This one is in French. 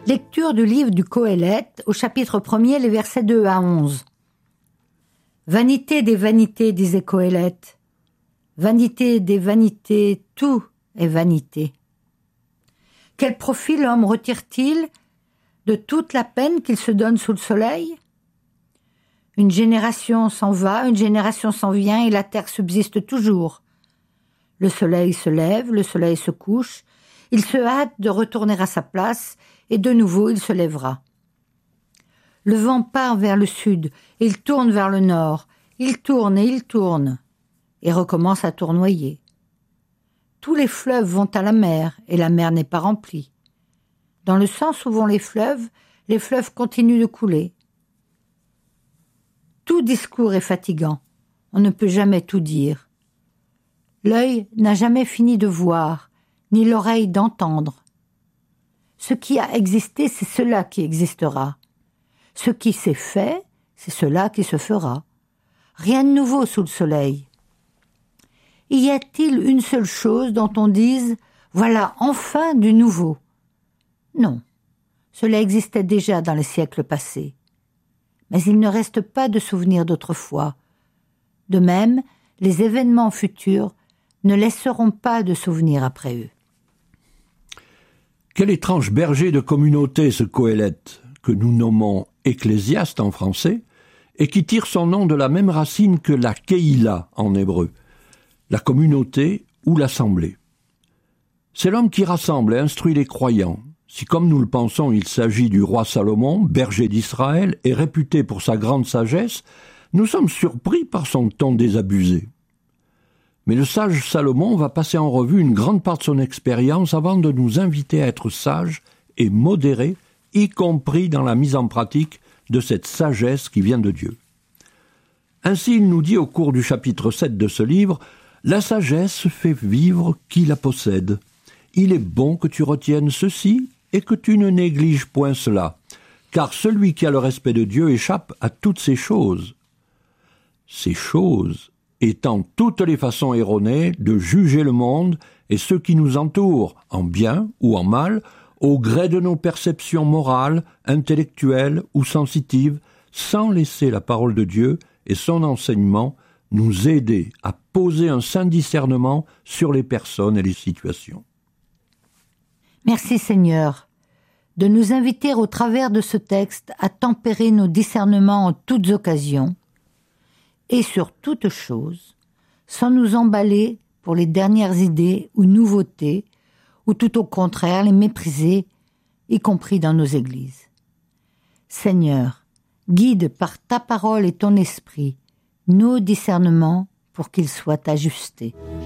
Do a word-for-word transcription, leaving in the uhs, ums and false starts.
Lecture du livre du Qoéleth, au chapitre premier, les versets deux à onze. Vanité des vanités, disait Qoéleth. Vanité des vanités, tout est vanité. Quel profit l'homme retire-t-il de toute la peine qu'il se donne sous le soleil? Une génération s'en va, une génération s'en vient, et la terre subsiste toujours. Le soleil se lève, le soleil se couche, il se hâte de retourner à sa place, et de nouveau il se lèvera. Le vent part vers le sud, et il tourne vers le nord, il tourne et il tourne, et recommence à tournoyer. Tous les fleuves vont à la mer, et la mer n'est pas remplie. Dans le sens où vont les fleuves, les fleuves continuent de couler. Tout discours est fatigant, on ne peut jamais tout dire. L'œil n'a jamais fini de voir, ni l'oreille d'entendre. Ce qui a existé, c'est cela qui existera. Ce qui s'est fait, c'est cela qui se fera. Rien de nouveau sous le soleil. Y a-t-il une seule chose dont on dise « voilà enfin du nouveau » ? Non, cela existait déjà dans les siècles passés. Mais il ne reste pas de souvenirs d'autrefois. De même, les événements futurs ne laisseront pas de souvenirs après eux. Quel étrange berger de communauté ce Qoéleth, que nous nommons Ecclésiaste en français, et qui tire son nom de la même racine que la Keïla en hébreu, la communauté ou l'assemblée. C'est l'homme qui rassemble et instruit les croyants. Si, comme nous le pensons, il s'agit du roi Salomon, berger d'Israël et réputé pour sa grande sagesse, nous sommes surpris par son ton désabusé. Mais le sage Salomon va passer en revue une grande part de son expérience avant de nous inviter à être sages et modérés, y compris dans la mise en pratique de cette sagesse qui vient de Dieu. Ainsi, il nous dit au cours du chapitre sept de ce livre, « La sagesse fait vivre qui la possède. Il est bon que tu retiennes ceci et que tu ne négliges point cela, car celui qui a le respect de Dieu échappe à toutes ces choses. » Ces choses étant toutes les façons erronées de juger le monde et ceux qui nous entourent, en bien ou en mal, au gré de nos perceptions morales, intellectuelles ou sensitives, sans laisser la parole de Dieu et son enseignement nous aider à poser un saint discernement sur les personnes et les situations. Merci Seigneur, de nous inviter au travers de ce texte à tempérer nos discernements en toutes occasions, et sur toute chose, sans nous emballer pour les dernières idées ou nouveautés, ou tout au contraire les mépriser, y compris dans nos églises. Seigneur, guide par ta parole et ton esprit nos discernements pour qu'ils soient ajustés.